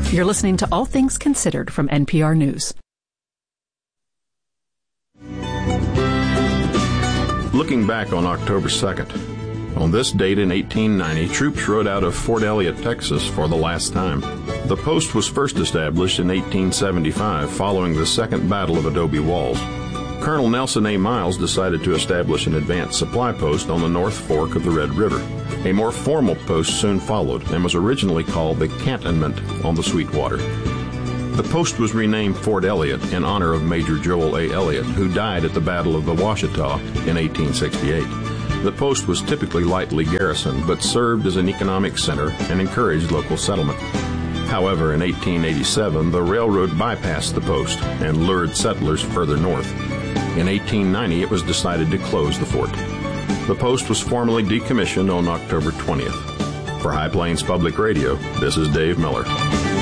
You're listening to All Things Considered from NPR News. Looking back on October 2nd, on this date in 1890, troops rode out of Fort Elliott, Texas for the last time. The post was first established in 1875 following the Second Battle of Adobe Walls. Colonel Nelson A. Miles decided to establish an advanced supply post on the North Fork of the Red River. A more formal post soon followed and was originally called the Cantonment on the Sweetwater. The post was renamed Fort Elliott in honor of Major Joel A. Elliott, who died at the Battle of the Washita in 1868. The post was typically lightly garrisoned, but served as an economic center and encouraged local settlement. However, in 1887, the railroad bypassed the post and lured settlers further north. In 1890, it was decided to close the fort. The post was formally decommissioned on October 20th. For High Plains Public Radio, this is Dave Miller.